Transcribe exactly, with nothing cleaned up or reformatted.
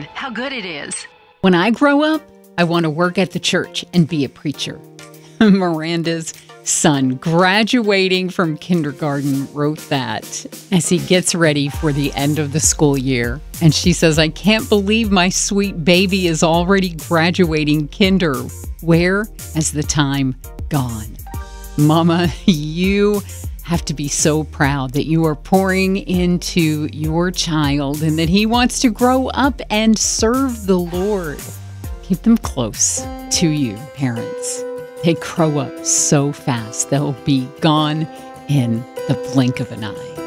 how good it is. When I grow up, I want to work at the church and be a preacher. Miranda's son, graduating from kindergarten, wrote that as he gets ready for the end of the school year. And she says, I can't believe my sweet baby is already graduating kinder. Where has the time gone? Mama, you have to be so proud that you are pouring into your child and that he wants to grow up and serve the Lord. Keep them close to you, parents. They grow up so fast, they'll be gone in the blink of an eye.